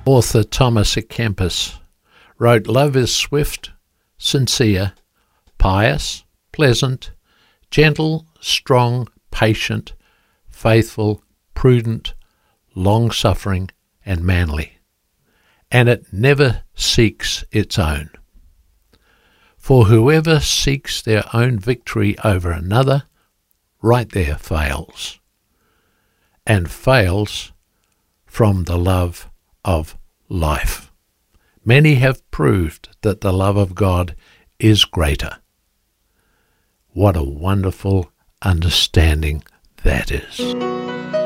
Author Thomas à Kempis wrote, "Love is swift, sincere, pious, pleasant, gentle, strong, patient, faithful, prudent, long-suffering, and manly, and it never seeks its own. For whoever seeks their own victory over another, right there fails, and fails from the love of life. Many have proved that the love of God is greater." What a wonderful understanding that is.